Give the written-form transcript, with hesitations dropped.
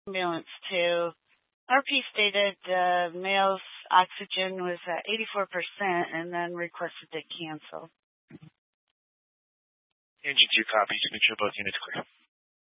ambulance to. RP stated the male's oxygen was at 84% and then requested to cancel. Engine 2 copy. Signature both units clear.